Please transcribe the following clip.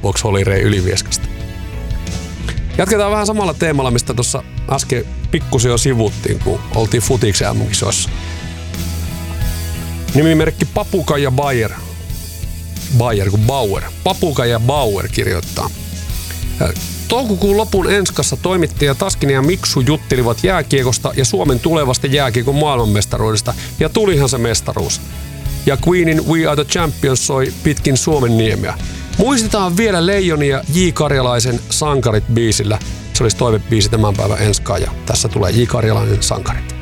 Box Holiday Ylivieskasta. Jatketaan vähän samalla teemalla, mistä tuossa äsken pikkusen jo sivuttiin, kun oltiin futiksen MM-kisoissa. Nimimerkki Papukaija Bayer. Bayer kuin Bauer. Papukaija Bauer kirjoittaa. Toukokuun lopun Enskassa toimittaja Taskinen ja Miksu juttelivat jääkiekosta ja Suomen tulevasta jääkiekon maailmanmestaruudesta, ja tulihan se mestaruus. Ja Queenin We Are The Champions soi pitkin Suomen niemeä. Muistetaan vielä Leijonia J. Karjalaisen Sankarit-biisillä. Se olisi toivebiisi tämän päivän Enskaan, ja tässä tulee J. Karjalainen Sankarit.